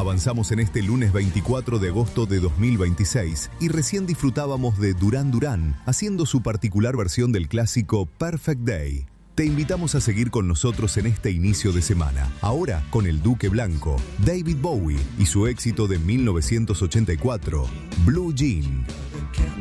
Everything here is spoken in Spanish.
Avanzamos en este lunes 24 de agosto de 2026 y recién disfrutábamos de Duran Duran haciendo su particular versión del clásico Perfect Day. Te invitamos a seguir con nosotros en este inicio de semana, ahora con el Duque Blanco, David Bowie y su éxito de 1984, Blue Jean.